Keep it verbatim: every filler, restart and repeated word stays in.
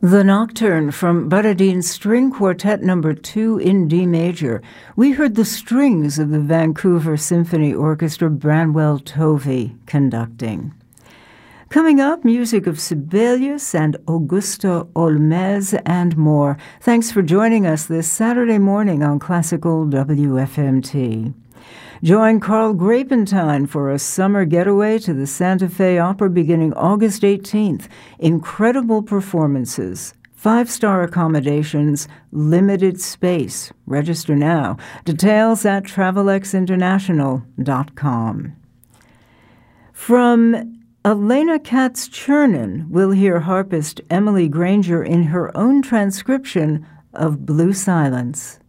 The Nocturne from Borodin's String Quartet Number two in D major. We heard the strings of the Vancouver Symphony Orchestra, Branwell Tovey conducting. Coming up, music of Sibelius and Augusto Olmez and more. Thanks for joining us this Saturday morning on Classical W F M T. Join Carl Grapentine for a summer getaway to the Santa Fe Opera beginning August eighteenth. Incredible performances, five-star accommodations, limited space. Register now. Details at travelex international dot com. From Elena Katz-Chernin, we'll hear harpist Emily Granger in her own transcription of Blue Silence.